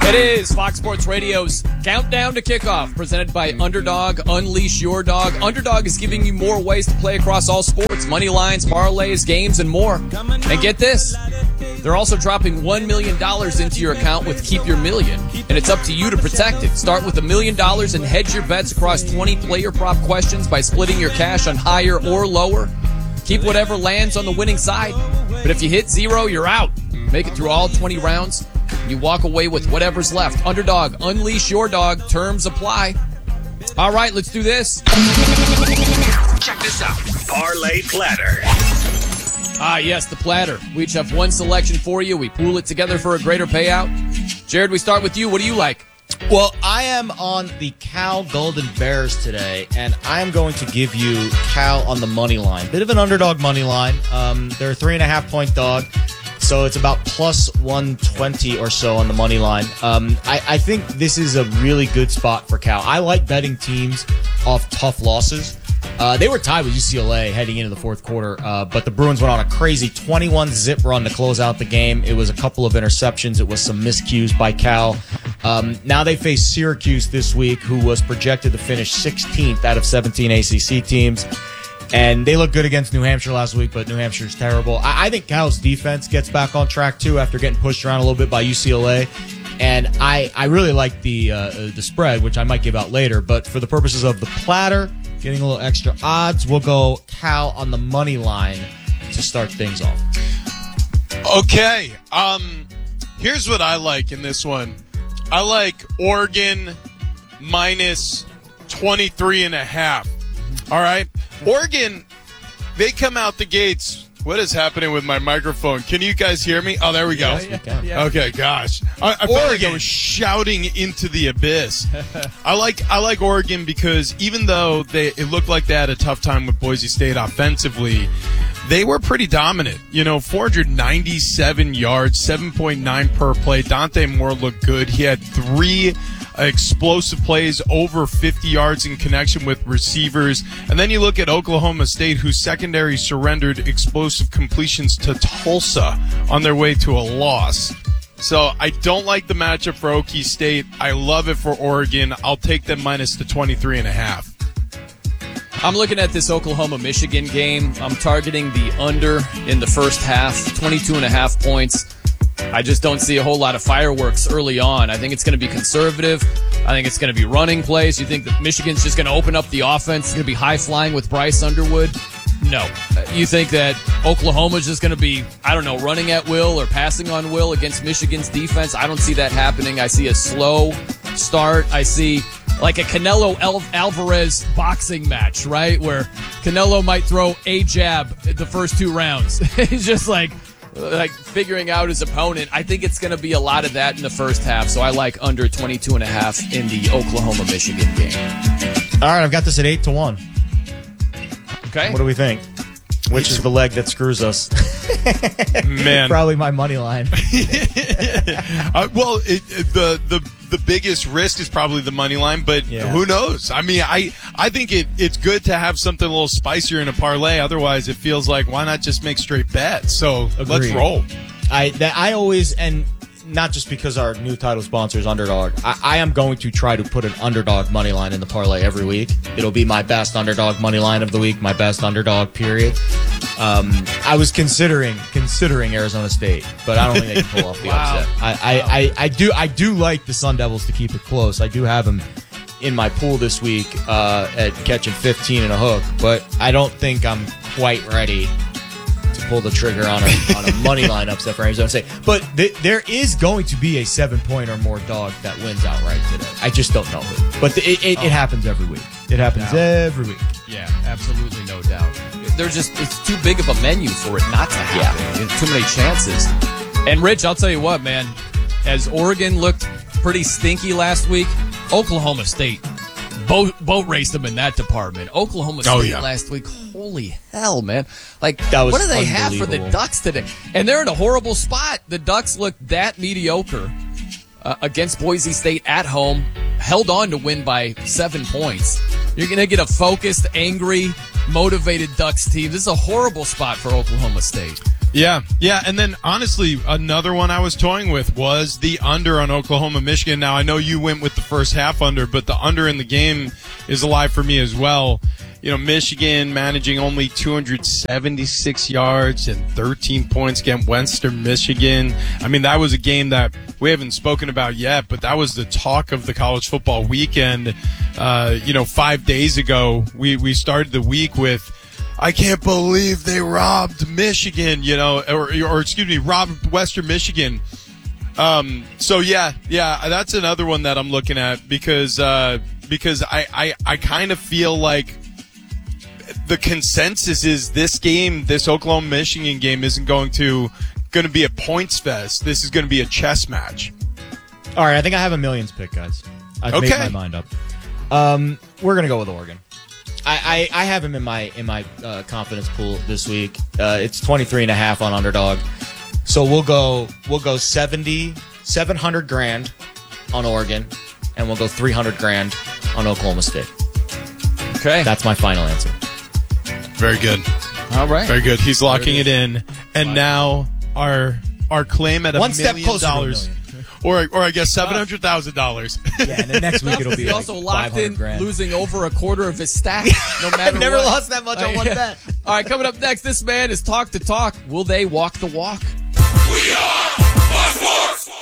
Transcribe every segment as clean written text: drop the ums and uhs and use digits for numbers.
It is Fox Sports Radio's Countdown to Kickoff, presented by Underdog. Unleash your dog. Underdog is giving you more ways to play across all sports, money lines, parlays, games, and more. And get this, they're also dropping $1 million into your account with Keep Your Million, and it's up to you to protect it. Start with $1 million and hedge your bets across 20 player prop questions by splitting your cash on higher or lower. Keep whatever lands on the winning side, but if you hit zero, you're out. Make it through all 20 rounds. You walk away with whatever's left. Underdog, unleash your dog. Terms apply. All right, let's do this. Check this out. Parlay Platter. Yes, the platter. We each have one selection for you. We pool it together for a greater payout. Jared, we start with you. What do you like? Well, I am on the Cal Golden Bears today, and I am going to give you Cal on the money line. Bit of an underdog money line. They're a 3.5-point dog. So it's about plus 120 or so on the money line. I think this is a really good spot for Cal. I like betting teams off tough losses. They were tied with UCLA heading into the fourth quarter, but the Bruins went on a crazy 21-zip run to close out the game. It was a couple of interceptions. It was some miscues by Cal. Now they face Syracuse this week, who was projected to finish 16th out of 17 ACC teams. And they looked good against New Hampshire last week, but New Hampshire's terrible. I think Cal's defense gets back on track, too, after getting pushed around a little bit by UCLA. And I really like the spread, which I might give out later. But for the purposes of the platter, getting a little extra odds, we'll go Cal on the money line to start things off. Okay. Here's what I like in this one. I like Oregon minus 23.5. All right. Oregon, they come out the gates. What is happening with my microphone? Can you guys hear me? Oh, there we go. Yeah. Okay, gosh. I felt like I was shouting into the abyss. I like Oregon because even though it looked like they had a tough time with Boise State offensively, they were pretty dominant. 497 yards, 7.9 per play. Dante Moore looked good. He had 3 explosive plays, over 50 yards in connection with receivers. And then you look at Oklahoma State, whose secondary surrendered explosive completions to Tulsa on their way to a loss. So I don't like the matchup for Okie State. I love it for Oregon. I'll take them minus the 23.5. I'm looking at this Oklahoma-Michigan game. I'm targeting the under in the first half, 22.5 points. I just don't see a whole lot of fireworks early on. I think it's going to be conservative. I think it's going to be running plays. You think that Michigan's just going to open up the offense? It's going to be high-flying with Bryce Underwood? No. You think that Oklahoma's just going to be, running at will or passing on will against Michigan's defense? I don't see that happening. I see a slow start. I see like a Canelo Alvarez boxing match, right? Where Canelo might throw a jab at the first 2 rounds. He's just like figuring out his opponent. I think it's going to be a lot of that in the first half, so I like under 22.5 in the Oklahoma-Michigan game. All right, I've got this at 8-1. Okay. What do we think? Which is the leg that screws us? Man. Probably my money line. The biggest risk is probably the money line, but who knows? I mean, I think it's good to have something a little spicier in a parlay. Otherwise, it feels like, why not just make straight bets? So Let's roll. I always, and not just because our new title sponsor is Underdog, I am going to try to put an underdog money line in the parlay every week. It'll be my best underdog money line of the week, my best underdog period. I was considering Arizona State, but I don't think they can pull off the upset. I do like the Sun Devils to keep it close. I do have them in my pool this week at catching 15 and a hook, but I don't think I'm quite ready to pull the trigger on a money line upset for Arizona State. But there is going to be a 7-point or more dog that wins outright today. I just don't know who. But it happens every week. It happens every week. Yeah, absolutely, no doubt. It's too big of a menu for it not to happen. Yeah. Too many chances. And Rich, I'll tell you what, man, as Oregon looked pretty stinky last week, Oklahoma State boat raced them in that department. Oklahoma State last week, holy hell, man. Like, what do they have for the Ducks today? And they're in a horrible spot. The Ducks looked that mediocre against Boise State at home, held on to win by 7 points. You're going to get a focused, angry, motivated Ducks team. This is a horrible spot for Oklahoma State. Yeah. And then, honestly, another one I was toying with was the under on Oklahoma, Michigan. Now, I know you went with the first half under, but the under in the game is alive for me as well. You know, Michigan managing only 276 yards and 13 points against Western Michigan. I mean, that was a game that we haven't spoken about yet, but that was the talk of the college football weekend. 5 days ago, we started the week with, I can't believe they robbed Michigan, robbed Western Michigan. So that's another one that I'm looking at because I kind of feel like the consensus is this Oklahoma Michigan game isn't going to be a points fest. This is going to be a chess match. All right, I think I have a millions pick, guys. I've made my mind up. We're gonna go with Oregon. I have him in my confidence pool this week. It's 23.5 on underdog. So we'll go $700,000 on Oregon, and we'll go $300,000 on Oklahoma State. Okay, that's my final answer. Very good. All right, very good. He's locking it in, and now our claim at one step closer to $1 million. Or I guess $700,000. Yeah, and then next week it'll be he like also locked in $500,000. losing over a quarter of his stack. No matter I've never what. lost that much on one bet. All right, coming up next, this man is Talk to Talk. Will they walk the walk? We are Fox Sports.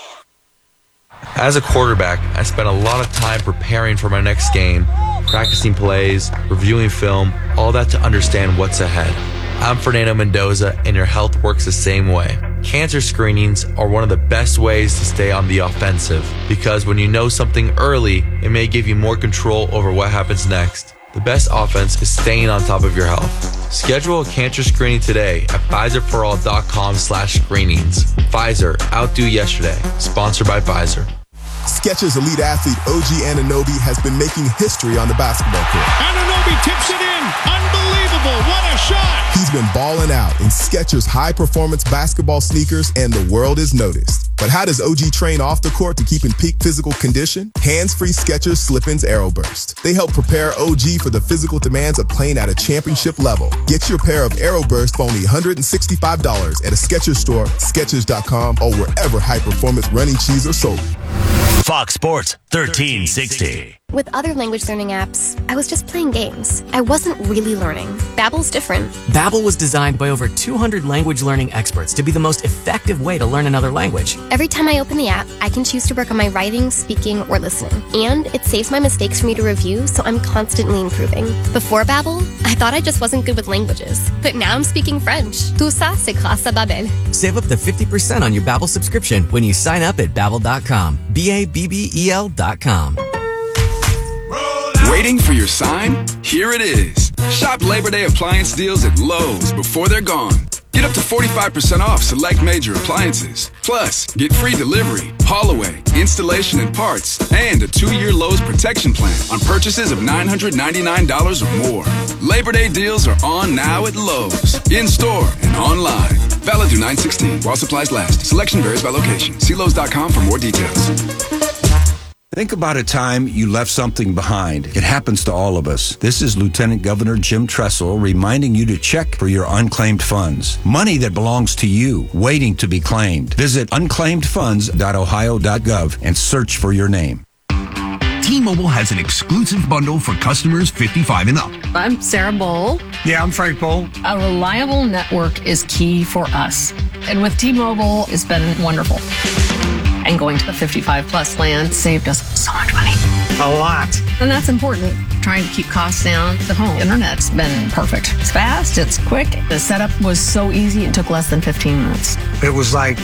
As a quarterback, I spent a lot of time preparing for my next game, practicing plays, reviewing film, all that to understand what's ahead. I'm Fernando Mendoza, and your health works the same way. Cancer screenings are one of the best ways to stay on the offensive because when you know something early, it may give you more control over what happens next. The best offense is staying on top of your health. Schedule a cancer screening today at PfizerForAll.com/screenings. Pfizer, outdo yesterday. Sponsored by Pfizer. Skechers elite athlete OG Anunoby has been making history on the basketball court. Anunoby tips it in. Unbelievable. What a shot. He's been balling out in Skechers high-performance basketball sneakers, and the world is noticed. But how does OG train off the court to keep in peak physical condition? Hands-free Skechers Slip-ins Aeroburst. They help prepare OG for the physical demands of playing at a championship level. Get your pair of Aeroburst for only $165 at a Skechers store, Skechers.com, or wherever high-performance running shoes are sold. Fox Sports 1360. With other language learning apps, I was just playing games. I wasn't really learning. Babbel's different. Babbel was designed by over 200 language learning experts to be the most effective way to learn another language. Every time I open the app, I can choose to work on my writing, speaking, or listening. And it saves my mistakes for me to review, so I'm constantly improving. Before Babbel, I thought I just wasn't good with languages. But now I'm speaking French. Tout ça, c'est grâce à Babbel. Save up to 50% on your Babbel subscription when you sign up at Babbel.com. BABBEL.com. Waiting for your sign? Here it is. Shop Labor Day appliance deals at Lowe's before they're gone. Get up to 45% off select major appliances. Plus, get free delivery, haul away, installation and parts, and a 2-year Lowe's protection plan on purchases of $999 or more. Labor Day deals are on now at Lowe's, in-store and online. Valid through 9/16 while supplies last. Selection varies by location. See Lowe's.com for more details. Think about a time you left something behind. It happens to all of us. This is Lieutenant Governor Jim Tressel reminding you to check for your unclaimed funds. Money that belongs to you, waiting to be claimed. Visit unclaimedfunds.ohio.gov and search for your name. T-Mobile has an exclusive bundle for customers 55 and up. I'm Sarah Bowl. Yeah, I'm Frank Bowl. A reliable network is key for us. And with T-Mobile, it's been wonderful. And going to the 55 plus plan saved us so much money. A lot. And that's important. Trying to keep costs down. The home internet's been perfect. It's fast, it's quick. The setup was so easy, it took less than 15 minutes. It was like,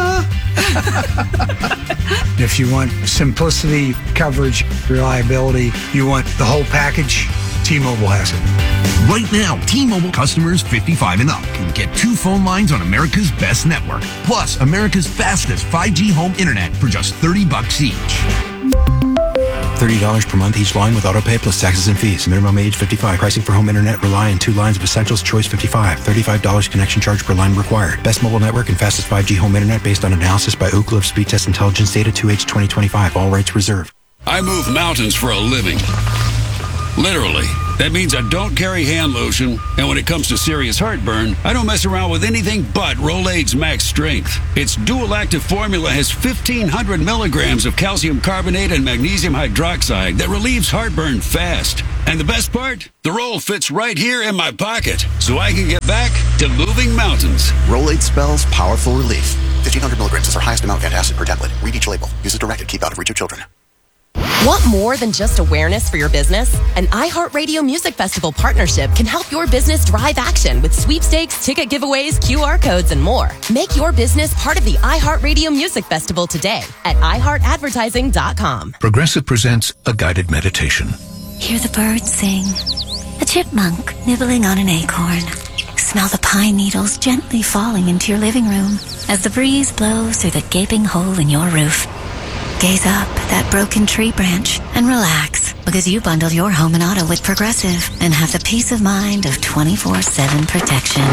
if you want simplicity, coverage, reliability, you want the whole package, T-Mobile has it. Right now, T-Mobile customers 55 and up can get 2 phone lines on America's best network, plus America's fastest 5G home internet for just $30 each. $30 per month each line with autopay plus taxes and fees. Minimum age 55. Pricing for home internet rely on 2 lines of Essentials Choice 55. $35 connection charge per line required. Best mobile network and fastest 5G home internet based on analysis by Ookla of Speed Test Intelligence data 2H 2025. All rights reserved. I move mountains for a living. Literally. That means I don't carry hand lotion, and when it comes to serious heartburn, I don't mess around with anything but Rolaids Max Strength. Its dual-active formula has 1,500 milligrams of calcium carbonate and magnesium hydroxide that relieves heartburn fast. And the best part? The roll fits right here in my pocket, so I can get back to moving mountains. Rolaids spells powerful relief. 1,500 milligrams is our highest amount of antacid per tablet. Read each label. Use as directed. Keep out of reach of children. Want more than just awareness for your business? An iHeartRadio Music Festival partnership can help your business drive action with sweepstakes, ticket giveaways, QR codes, and more. Make your business part of the iHeartRadio Music Festival today at iHeartAdvertising.com. Progressive presents a guided meditation. Hear the birds sing. A chipmunk nibbling on an acorn. Smell the pine needles gently falling into your living room as the breeze blows through the gaping hole in your roof. Gaze up at that broken tree branch and relax because you bundled your home and auto with Progressive and have the peace of mind of 24/7 protection.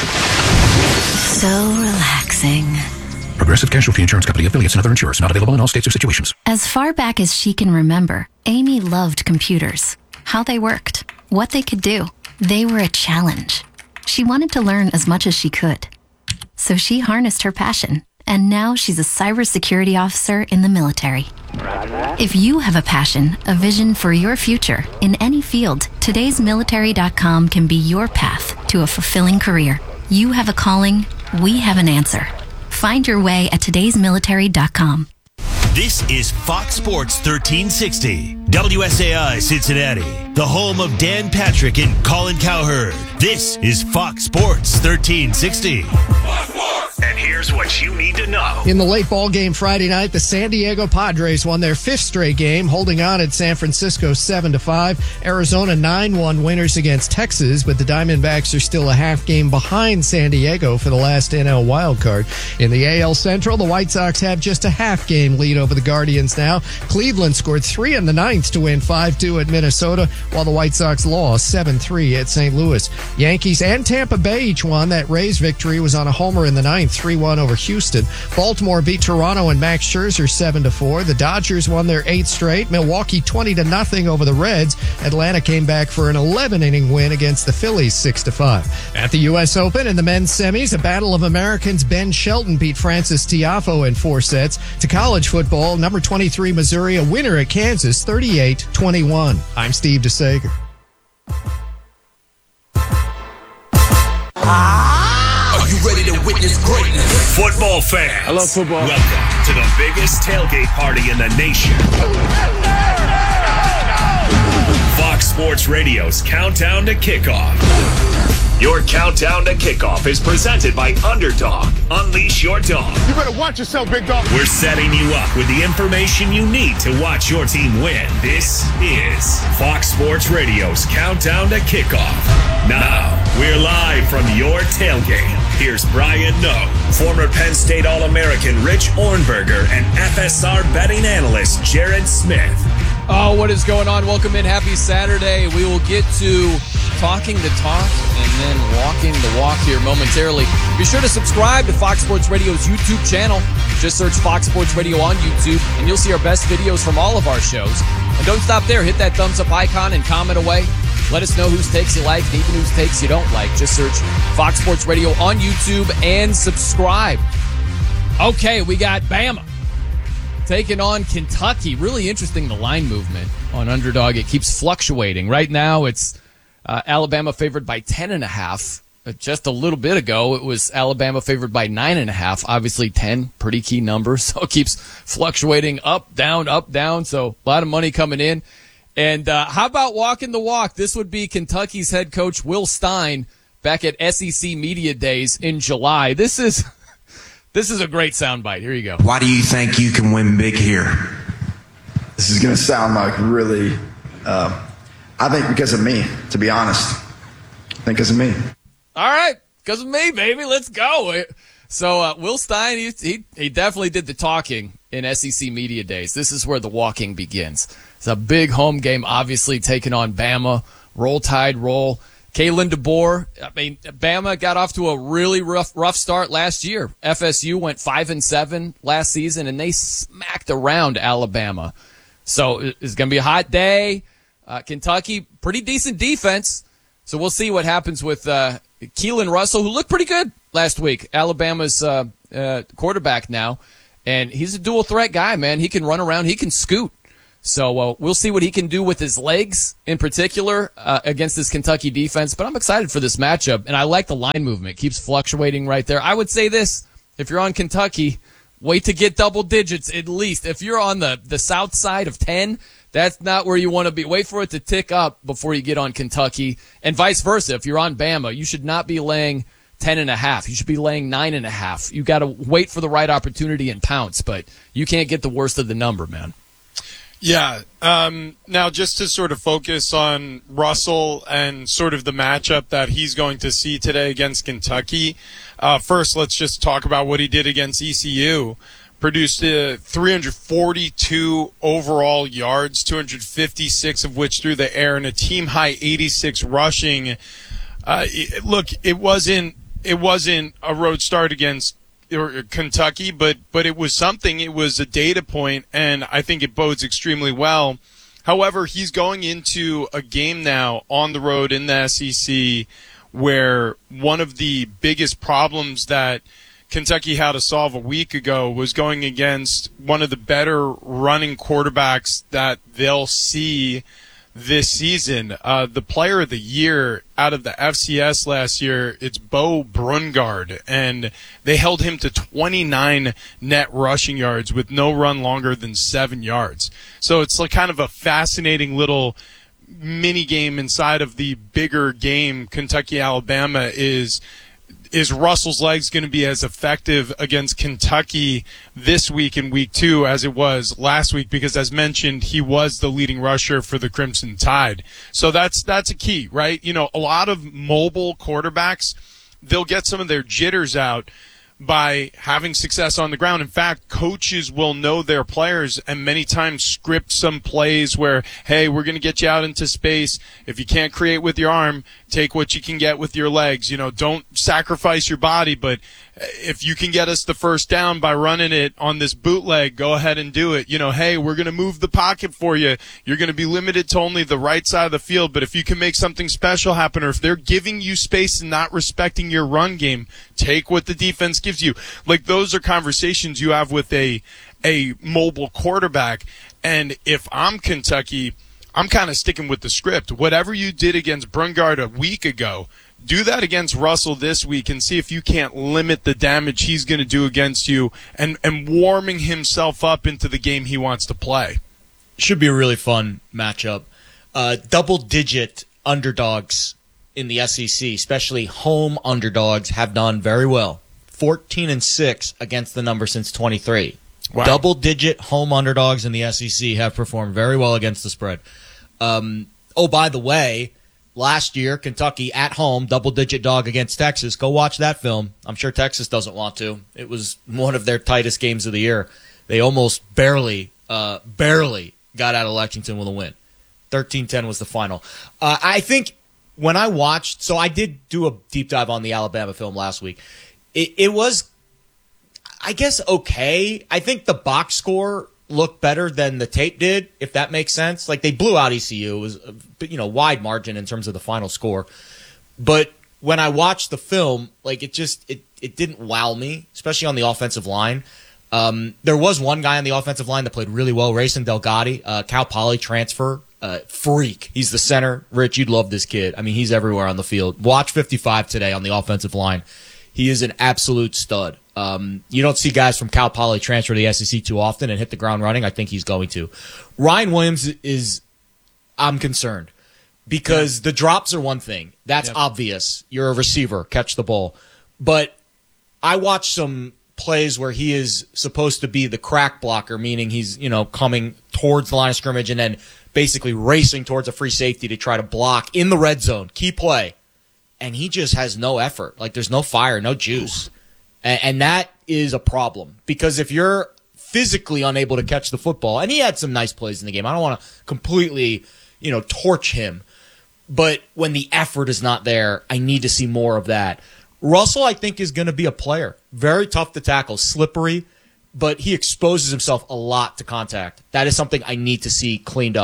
So relaxing. Progressive Casualty Insurance Company, affiliates, and other insurers. Not available in all states or situations. As far back as she can remember, Amy loved computers. How they worked, what they could do. They were a challenge. She wanted to learn as much as she could. So she harnessed her passion. And now she's a cybersecurity officer in the military. If you have a passion, a vision for your future in any field, todaysmilitary.com can be your path to a fulfilling career. You have a calling, we have an answer. Find your way at todaysmilitary.com. This is Fox Sports 1360, WSAI Cincinnati, the home of Dan Patrick and Colin Cowherd. This is Fox Sports 1360. And here's what you need to know. In the late ball game Friday night, the San Diego Padres won their 5th straight game, holding on at San Francisco 7-5. Arizona 9-1 winners against Texas, but the Diamondbacks are still a half game behind San Diego for the last NL wildcard. In the AL Central, the White Sox have just a half game lead over the Guardians now. Cleveland scored 3 in the 9th to win 5-2 at Minnesota, while the White Sox lost 7-3 at St. Louis. Yankees and Tampa Bay each won. That Rays victory was on a homer in the 9th. 3-1 over Houston. Baltimore beat Toronto and Max Scherzer 7-4. The Dodgers won their 8th straight. Milwaukee 20-0 over the Reds. Atlanta came back for an 11-inning win against the Phillies 6-5. At the U.S. Open in the men's semis, a battle of Americans. Ben Shelton beat Francis Tiafoe in 4 sets. To college football, number 23 Missouri a winner at Kansas 38-21. I'm Steve DeSager. Are you ready to witness greatness? Football fans. I love football. Welcome to the biggest tailgate party in the nation. Fox Sports Radio's Countdown to Kickoff. Your Countdown to Kickoff is presented by Underdog. Unleash your dog. You better watch yourself, big dog. We're setting you up with the information you need to watch your team win. This is Fox Sports Radio's Countdown to Kickoff. Now, we're live from your tailgate. Here's Brian Noe, former Penn State All-American Rich Ornberger, and FSR betting analyst Jared Smith. Oh, what is going on? Welcome in. Happy Saturday. We will get to talking the talk and then walking the walk here momentarily. Be sure to subscribe to Fox Sports Radio's YouTube channel. Just search Fox Sports Radio on YouTube, and you'll see our best videos from all of our shows. And don't stop there. Hit that thumbs up icon and comment away. Let us know whose takes you like, and even whose takes you don't like. Just search Fox Sports Radio on YouTube and subscribe. Okay, we got Bama taking on Kentucky. Really interesting, the line movement on Underdog. It keeps fluctuating. Right now, it's Alabama favored by 10.5. Just a little bit ago, it was Alabama favored by 9.5. Obviously, 10, pretty key number. So it keeps fluctuating up, down. So a lot of money coming in. And how about walking the walk? This would be Kentucky's head coach, Will Stein, back at SEC Media Days in July. This is a great soundbite. Here you go. Why do you think you can win big here? This is going to sound like really, I think because of me, to be honest. I think because of me. All right, because of me, baby. Let's go. So Will Stein, he definitely did the talking in SEC Media Days. This is where the walking begins. It's a big home game, obviously, taking on Bama. Roll Tide, roll. Kalen DeBoer, I mean, Bama got off to a really rough start last year. FSU went 5-7 last season, and they smacked around Alabama. So it's going to be a hot day. Kentucky, pretty decent defense. So we'll see what happens with Keelan Russell, who looked pretty good last week. Alabama's quarterback now. And he's a dual threat guy, man. He can run around. He can scoot. So we'll see what he can do with his legs in particular against this Kentucky defense. But I'm excited for this matchup. And I like the line movement. It keeps fluctuating right there. I would say this. If you're on Kentucky, wait to get double digits at least. If you're on the south side of 10, that's not where you want to be. Wait for it to tick up before you get on Kentucky. And vice versa. If you're on Bama, you should not be laying 10.5. You should be laying 9.5. You got to wait for the right opportunity and pounce, but you can't get the worst of the number, man. Yeah. Now, just to sort of focus on Russell and sort of the matchup that he's going to see today against Kentucky. First, let's just talk about what he did against ECU. Produced 342 overall yards, 256 of which through the air, and a team high 86 rushing. Look, it wasn't a road start against Kentucky, but it was something. It was a data point, and I think it bodes extremely well. However, he's going into a game now on the road in the SEC where one of the biggest problems that Kentucky had to solve a week ago was going against one of the better running quarterbacks that they'll see this season. The player of the year out of the FCS last year, it's Bo Brungard, and they held him to 29 net rushing yards with no run longer than 7 yards. So it's like kind of a fascinating little mini game inside of the bigger game. Kentucky-Alabama is Russell's legs going to be as effective against Kentucky this week in week 2 as it was last week? Because as mentioned, he was the leading rusher for the Crimson Tide. So that's a key, right? You know, a lot of mobile quarterbacks, they'll get some of their jitters out by having success on the ground. In fact, coaches will know their players and many times script some plays where, hey, we're going to get you out into space. If you can't create with your arm, take what you can get with your legs. You know, don't sacrifice your body, but if you can get us the first down by running it on this bootleg, go ahead and do it. You know, hey, we're going to move the pocket for you. You're going to be limited to only the right side of the field, but if you can make something special happen, or if they're giving you space and not respecting your run game, take what the defense gives you. Like, those are conversations you have with a mobile quarterback. And if I'm Kentucky, I'm kind of sticking with the script. Whatever you did against Brungard a week ago, do that against Russell this week and see if you can't limit the damage he's going to do against you and warming himself up into the game he wants to play. Should be a really fun matchup. Double-digit underdogs in the SEC, especially home underdogs, have done very well. 14-6 against the number since 23. Wow. Double-digit home underdogs in the SEC have performed very well against the spread. By the way, last year, Kentucky at home, double-digit dog against Texas. Go watch that film. I'm sure Texas doesn't want to. It was one of their tightest games of the year. They almost barely got out of Lexington with a win. 13-10 was the final. I think when I watched, so I did do a deep dive on the Alabama film last week. It was, I guess, okay. I think the box score looked better than the tape did, if that makes sense. Like, they blew out ECU. It was a wide margin in terms of the final score. But when I watched the film, like, it didn't wow me, especially on the offensive line. There was one guy on the offensive line that played really well, Rayson Delgatti, Cal Poly transfer, freak. He's the center. Rich, you'd love this kid. I mean, he's everywhere on the field. Watch 55 today on the offensive line. He is an absolute stud. You don't see guys from Cal Poly transfer to the SEC too often and hit the ground running. I think he's going to. Ryan Williams I'm concerned because the drops are one thing. That's obvious. You're a receiver. Catch the ball. But I watched some plays where he is supposed to be the crack blocker, meaning he's, coming towards the line of scrimmage and then basically racing towards a free safety to try to block in the red zone. Key play. And he just has no effort. Like, there's no fire, no juice. And that is a problem. Because if you're physically unable to catch the football, and he had some nice plays in the game. I don't want to completely, torch him. But when the effort is not there, I need to see more of that. Russell, I think, is going to be a player. Very tough to tackle, slippery, but he exposes himself a lot to contact. That is something I need to see cleaned up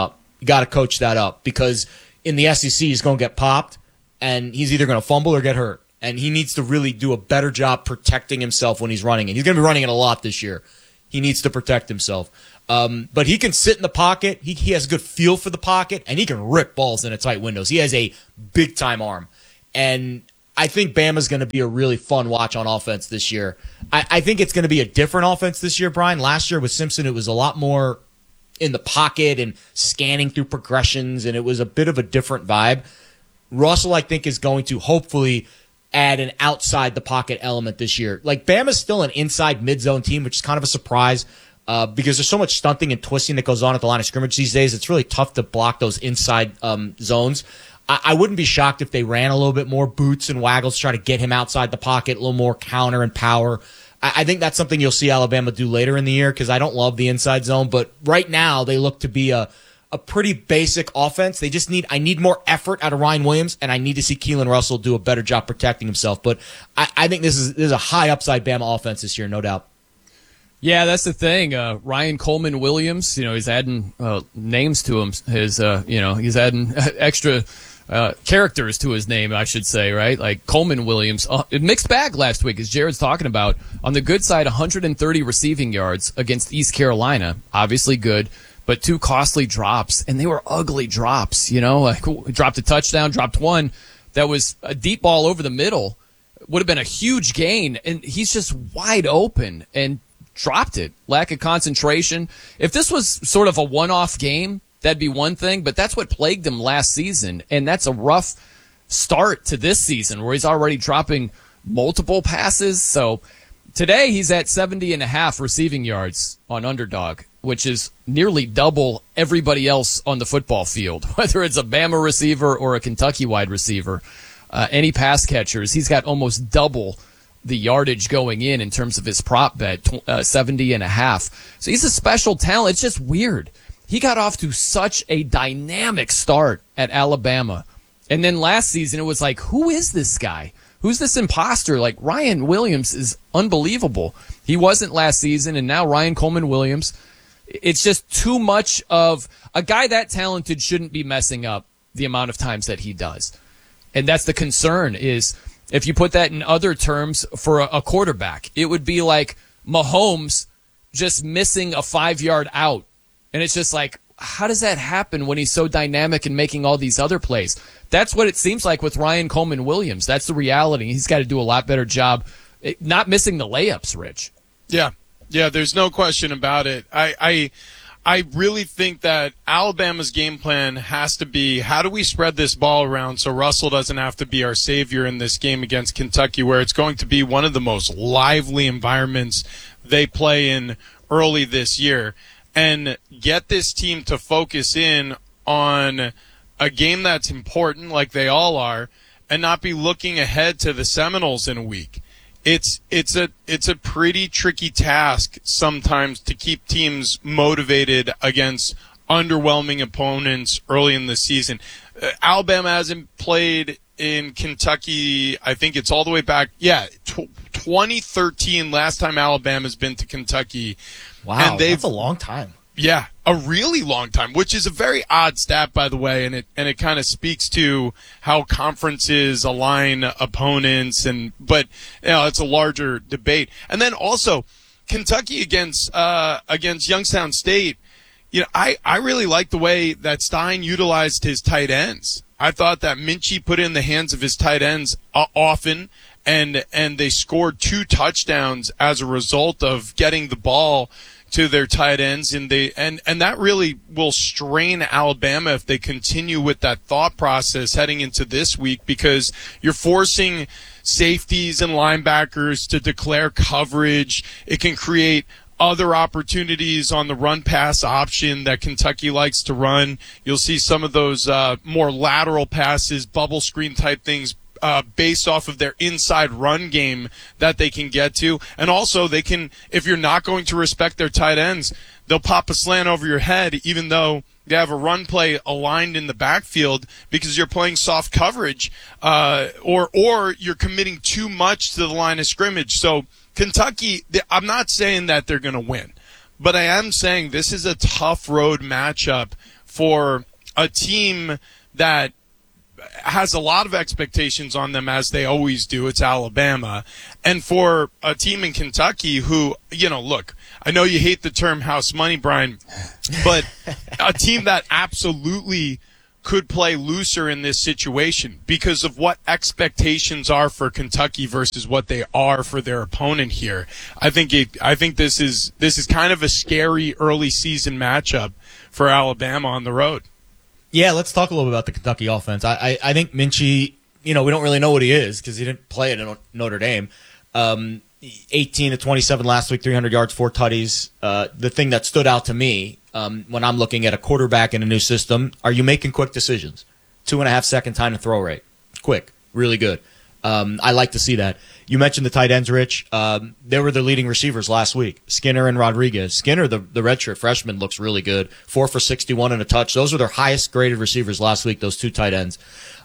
You got to coach that up because in the SEC he's going to get popped and he's either going to fumble or get hurt. And he needs to really do a better job protecting himself when he's running it. He's going to be running it a lot this year. He needs to protect himself. But he can sit in the pocket. He has a good feel for the pocket, and he can rip balls into tight windows. He has a big-time arm. And I think Bama's going to be a really fun watch on offense this year. I think it's going to be a different offense this year, Brian. Last year with Simpson, it was a lot more in the pocket and scanning through progressions, and it was a bit of a different vibe. Russell, I think, is going to hopefully add an outside the pocket element this year. Like, Bama's still an inside mid-zone team, which is kind of a surprise because there's so much stunting and twisting that goes on at the line of scrimmage these days. It's really tough to block those inside zones. I wouldn't be shocked if they ran a little bit more boots and waggles to try to get him outside the pocket, a little more counter and power. I think that's something you'll see Alabama do later in the year because I don't love the inside zone. But right now, they look to be a pretty basic offense. They just I need more effort out of Ryan Williams, and I need to see Keelan Russell do a better job protecting himself. But I think this is a high upside Bama offense this year, no doubt. Yeah, that's the thing. Ryan Coleman Williams, he's adding names to him. He's adding extra characters to his name, I should say, right? Like Coleman Williams. Mixed bag last week, as Jared's talking about. On the good side, 130 receiving yards against East Carolina. Obviously good. But 2 costly drops, and they were ugly drops, like dropped a touchdown, dropped one that was a deep ball over the middle, would have been a huge gain, and he's just wide open and dropped it. Lack of concentration. If this was sort of a one-off game, that'd be one thing, but that's what plagued him last season, and that's a rough start to this season where he's already dropping multiple passes. So today he's at 70.5 receiving yards on Underdog, which is nearly double everybody else on the football field, whether it's a Bama receiver or a Kentucky wide receiver. Any pass catchers, he's got almost double the yardage going in terms of his prop bet, 70.5. So he's a special talent. It's just weird. He got off to such a dynamic start at Alabama. And then last season, it was like, who is this guy? Who's this imposter? Like, Ryan Williams is unbelievable. He wasn't last season, and now Ryan Coleman Williams. It's just too much of a guy that talented shouldn't be messing up the amount of times that he does. And that's the concern is if you put that in other terms for a quarterback, it would be like Mahomes just missing a 5-yard out. And it's just like, how does that happen when he's so dynamic and making all these other plays? That's what it seems like with Ryan Coleman Williams. That's the reality. He's got to do a lot better job not missing the layups, Rich. Yeah, there's no question about it. I really think that Alabama's game plan has to be, how do we spread this ball around so Russell doesn't have to be our savior in this game against Kentucky, where it's going to be one of the most lively environments they play in early this year, and get this team to focus in on a game that's important, like they all are, and not be looking ahead to the Seminoles in a week. It's a pretty tricky task sometimes to keep teams motivated against underwhelming opponents early in the season. Alabama hasn't played in Kentucky. I think it's all the way back. 2013, last time Alabama's been to Kentucky. Wow, that's a long time. Yeah, a really long time, which is a very odd stat, by the way, and it kind of speaks to how conferences align opponents, but it's a larger debate. And then also Kentucky against Youngstown State. I really like the way that Stein utilized his tight ends. I thought that Minchie put in the hands of his tight ends often, and they scored 2 touchdowns as a result of getting the ball to their tight ends, and that really will strain Alabama if they continue with that thought process heading into this week, because you're forcing safeties and linebackers to declare coverage. It can create other opportunities on the run-pass option that Kentucky likes to run. You'll see some of those more lateral passes, bubble screen type things, based off of their inside run game that they can get to. And also they can, if you're not going to respect their tight ends, they'll pop a slant over your head even though they have a run play aligned in the backfield, because you're playing soft coverage, or you're committing too much to the line of scrimmage. So Kentucky, I'm not saying that they're going to win, but I am saying this is a tough road matchup for a team that has a lot of expectations on them, as they always do. It's Alabama. And for a team in Kentucky who, look, I know you hate the term house money, Brian, but a team that absolutely could play looser in this situation because of what expectations are for Kentucky versus what they are for their opponent here. I think this is kind of a scary early season matchup for Alabama on the road. Yeah, let's talk a little bit about the Kentucky offense. I think Minchie, we don't really know what he is because he didn't play at Notre Dame. 18 to 27 last week, 300 yards, 4 tutties. The thing that stood out to me when I'm looking at a quarterback in a new system, are you making quick decisions? 2.5 second time to throw rate. Quick. Really good. I like to see that. You mentioned the tight ends, Rich. They were the leading receivers last week. Skinner and Rodriguez. Skinner, the redshirt freshman, looks really good. 4 for 61 and a touch. Those were their highest graded receivers last week, those 2 tight ends.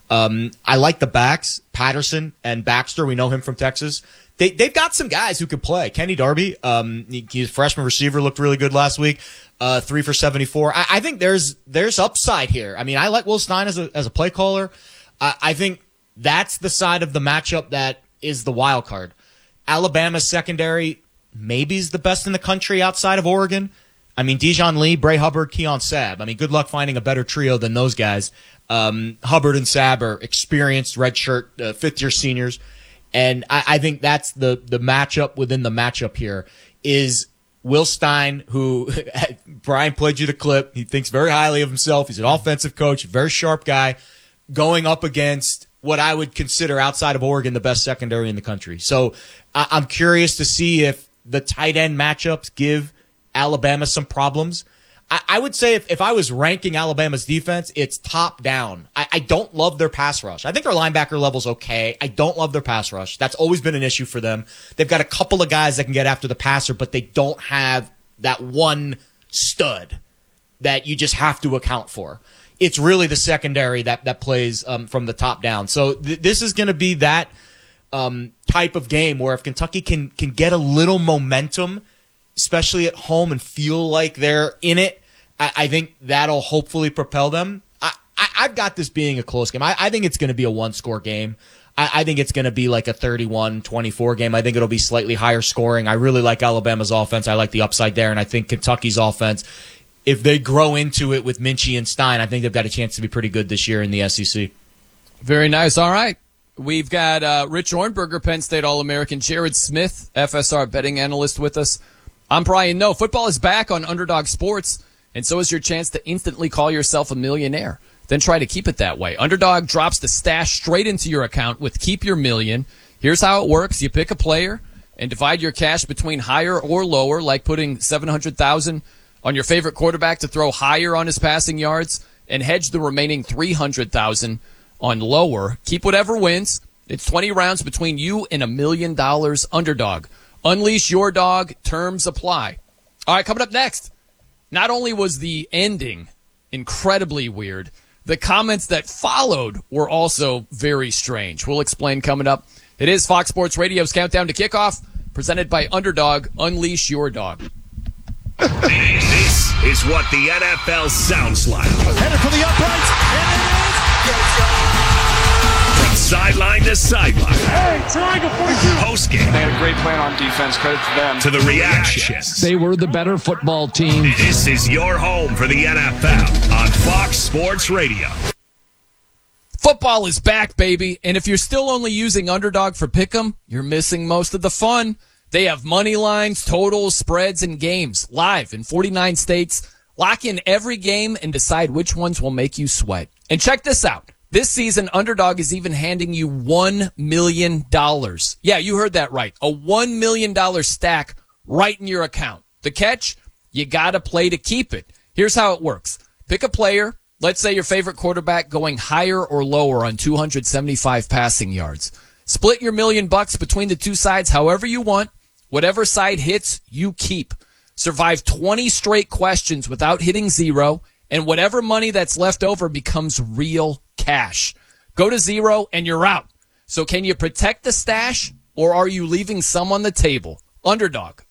I like the backs, Patterson and Baxter. We know him from Texas. They've got some guys who could play. Kenny Darby, he's a freshman receiver, looked really good last week. 3 for 74. I think there's upside here. I mean, I like Will Stein as a play caller. I think that's the side of the matchup that is the wild card. Alabama's secondary maybe is the best in the country outside of Oregon. I mean, Dijon Lee, Bray Hubbard, Keon Sabb. I mean, good luck finding a better trio than those guys. Hubbard and Sabb are experienced redshirt fifth-year seniors. And I think that's the matchup within the matchup here is Will Stein, who Brian played you the clip. He thinks very highly of himself. He's an offensive coach, very sharp guy, going up against what I would consider outside of Oregon the best secondary in the country. So I'm curious to see if the tight end matchups give Alabama some problems. I would say if I was ranking Alabama's defense, it's top down. I don't love their pass rush. I think their linebacker level's okay. I don't love their pass rush. That's always been an issue for them. They've got a couple of guys that can get after the passer, but they don't have that one stud that you just have to account for. It's really the secondary that plays from the top down. So this is going to be that type of game where if Kentucky can get a little momentum, especially at home, and feel like they're in it, I think that'll hopefully propel them. I've got this being a close game. I think it's going to be a one-score game. I think it's going to be like a 31-24 game. I think it'll be slightly higher scoring. I really like Alabama's offense. I like the upside there, and I think Kentucky's offense, if they grow into it with Minchie and Stein, I think they've got a chance to be pretty good this year in the SEC. Very nice. All right. We've got Rich Ornberger, Penn State All-American, Jared Smith, FSR betting analyst with us. I'm Brian Noe. Football is back on Underdog Sports, and so is your chance to instantly call yourself a millionaire. Then try to keep it that way. Underdog drops the stash straight into your account with Keep Your Million. Here's how it works. You pick a player and divide your cash between higher or lower, like putting $700,000 on your favorite quarterback to throw higher on his passing yards, and hedge the remaining $300,000 on lower. Keep whatever wins. It's 20 rounds between you and $1 million. Underdog. Unleash your dog. Terms apply. All right, coming up next. Not only was the ending incredibly weird, the comments that followed were also very strange. We'll explain coming up. It is Fox Sports Radio's Countdown to Kickoff, presented by Underdog. Unleash your dog. This is what the NFL sounds like. Headed for the uprights, and it is. From sideline to sideline. Hey, triangle 42. Postgame. They had a great plan on defense. Credit to them. To the reactions. They were the better football team. This is your home for the NFL on Fox Sports Radio. Football is back, baby. And if you're still only using Underdog for Pick'em, you're missing most of the fun. They have money lines, totals, spreads, and games live in 49 states. Lock in every game and decide which ones will make you sweat. And check this out. This season, Underdog is even handing you $1 million. Yeah, you heard that right. A $1 million stack right in your account. The catch? You gotta play to keep it. Here's how it works. Pick a player. Let's say your favorite quarterback going higher or lower on 275 passing yards. Split your $1 million between the two sides however you want. Whatever side hits, you keep. Survive 20 straight questions without hitting zero, and whatever money that's left over becomes real cash. Go to zero and you're out. So can you protect the stash, or are you leaving some on the table? Underdog.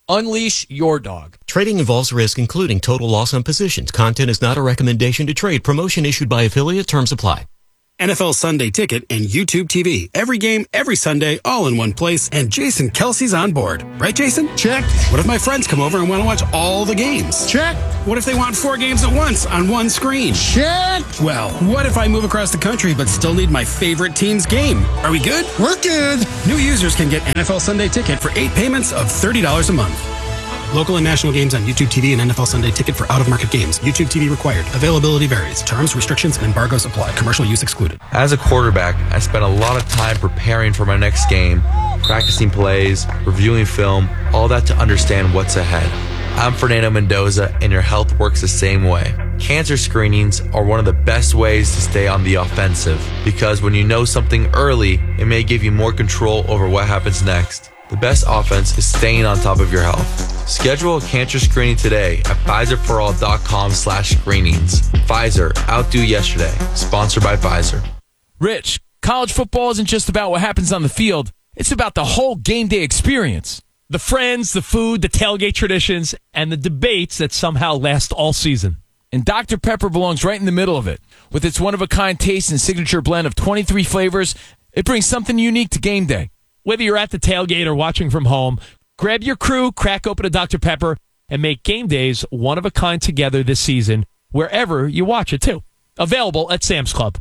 Unleash your dog. Trading involves risk, including total loss on positions. Content is not a recommendation to trade. Promotion issued by affiliate. Terms apply. NFL Sunday Ticket and YouTube TV. Every game, every Sunday, all in one place. And Jason Kelsey's on board. Right, Jason? Check. What if my friends come over and want to watch all the games? Check. What if they want 4 games at once on one screen? Check. Well, what if I move across the country but still need my favorite team's game? Are we good? We're good. New users can get NFL Sunday Ticket for 8 payments of $30 a month. Local and national games on YouTube TV and NFL Sunday Ticket for out-of-market games. YouTube TV required. Availability varies. Terms, restrictions, and embargoes apply. Commercial use excluded. As a quarterback, I spent a lot of time preparing for my next game, practicing plays, reviewing film, all that to understand what's ahead. I'm Fernando Mendoza, and your health works the same way. Cancer screenings are one of the best ways to stay on the offensive, because when you know something early, it may give you more control over what happens next. The best offense is staying on top of your health. Schedule a cancer screening today at PfizerForAll.com/screenings. Pfizer, outdo yesterday. Sponsored by Pfizer. Rich, college football isn't just about what happens on the field. It's about the whole game day experience. The friends, the food, the tailgate traditions, and the debates that somehow last all season. And Dr. Pepper belongs right in the middle of it. With its one-of-a-kind taste and signature blend of 23 flavors, it brings something unique to game day. Whether you're at the tailgate or watching from home, grab your crew, crack open a Dr. Pepper, and make game days one-of-a-kind together this season, wherever you watch it, too. Available at Sam's Club.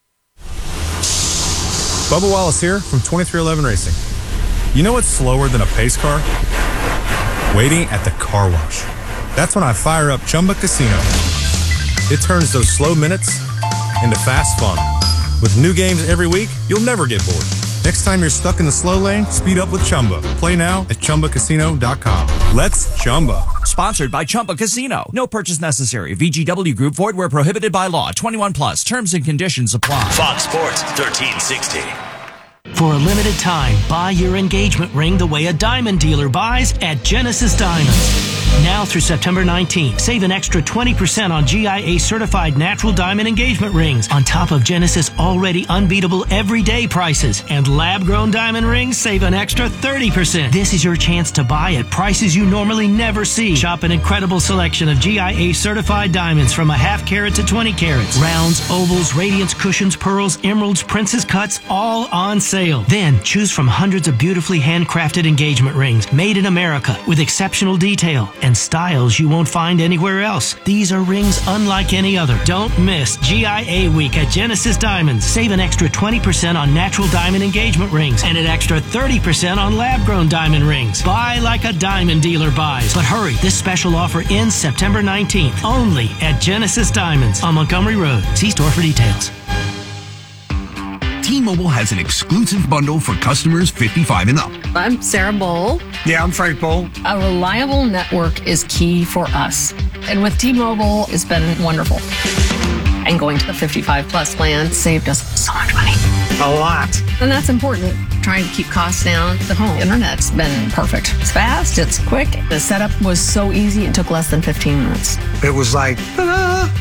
Bubba Wallace here from 2311 Racing. You know what's slower than a pace car? Waiting at the car wash. That's when I fire up Chumba Casino. It turns those slow minutes into fast fun. With new games every week, you'll never get bored. Next time you're stuck in the slow lane, speed up with Chumba. Play now at ChumbaCasino.com. Let's Chumba. Sponsored by Chumba Casino. No purchase necessary. VGW Group. Void where prohibited by law. 21 plus. Terms and conditions apply. Fox Sports 1360. For a limited time, buy your engagement ring the way a diamond dealer buys at Genesis Diamonds. Now through September 19th, save an extra 20% on GIA-certified natural diamond engagement rings on top of Genesis' already unbeatable everyday prices. And lab-grown diamond rings save an extra 30%. This is your chance to buy at prices you normally never see. Shop an incredible selection of GIA-certified diamonds from a half carat to 20 carats. Rounds, ovals, radiance, cushions, pearls, emeralds, princess cuts, all on sale. Then choose from hundreds of beautifully handcrafted engagement rings made in America with exceptional detail and styles you won't find anywhere else. These are rings unlike any other. Don't miss GIA Week at Genesis Diamonds. Save an extra 20% on natural diamond engagement rings and an extra 30% on lab-grown diamond rings. Buy like a diamond dealer buys. But hurry, this special offer ends September 19th only at Genesis Diamonds on Montgomery Road. See store for details. T-Mobile has an exclusive bundle for customers 55 and up. I'm Sarah Bowl. Yeah, I'm Frank Bowl. A reliable network is key for us. And with T-Mobile, it's been wonderful. And going to the 55 plus plan saved us so much money. A lot. And that's important. Trying to keep costs down. The home internet's been perfect. It's fast, it's quick. The setup was so easy, it took less than 15 minutes. It was like, ta-da!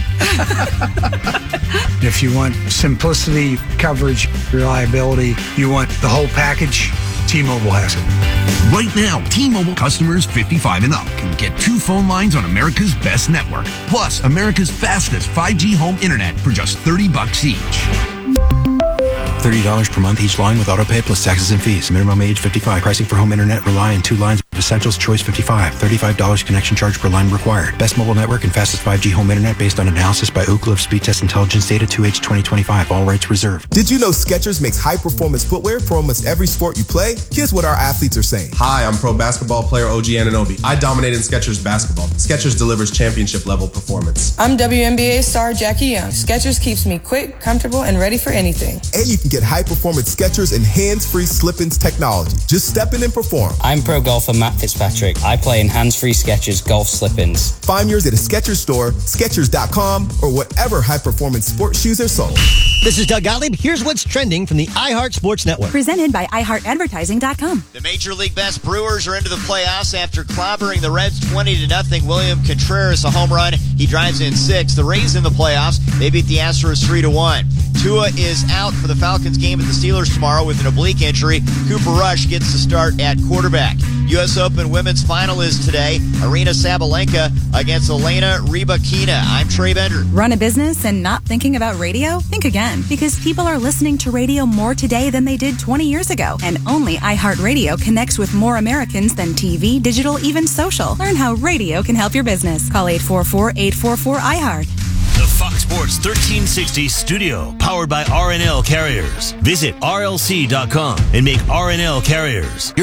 If you want simplicity, coverage, reliability, you want the whole package, T-Mobile has it. Right now, T-Mobile customers 55 and up can get 2 phone lines on America's best network, plus America's fastest 5G home internet for just $30 each. $30 per month each line with autopay plus taxes and fees. Minimum age 55. Pricing for home internet rely on 2 lines. Essentials choice 55. $35 connection charge per line required. Best mobile network and fastest 5G home internet based on analysis by Ookla of Speed Test Intelligence Data 2H 2025. All rights reserved. Did you know Skechers makes high-performance footwear for almost every sport you play? Here's what our athletes are saying. Hi, I'm pro basketball player OG Anunoby. I dominate in Skechers basketball. Skechers delivers championship-level performance. I'm WNBA star Jackie Young. Skechers keeps me quick, comfortable, and ready for anything. And you can get high-performance Skechers and hands-free slip-ins technology. Just step in and perform. I'm pro golfer Matt Fitzpatrick. I play in hands-free Skechers golf slip-ins. Find yours at a Skechers store, Skechers.com, or whatever high-performance sports shoes are sold. This is Doug Gottlieb. Here's what's trending from the iHeart Sports Network. Presented by iHeartAdvertising.com. The Major League West Brewers are into the playoffs after clobbering the Reds 20-0. William Contreras, a home run. He drives in 6. The Rays in the playoffs. They beat the Astros 3-1. Tua is out for the Falcons game at the Steelers tomorrow with an oblique injury. Cooper Rush gets the start at quarterback. U.S. Open women's final is today. Arina Sabalenka against Elena Rybakina. I'm Trey Bender. Run a business and not thinking about radio? Think again, because people are listening to radio more today than they did 20 years ago. And only iHeartRadio connects with more Americans than TV, digital, even social. Learn how radio can help your business. Call 844-844-iHeart. The Fox Sports 1360 studio, powered by RNL Carriers. Visit rlc.com and make RNL Carriers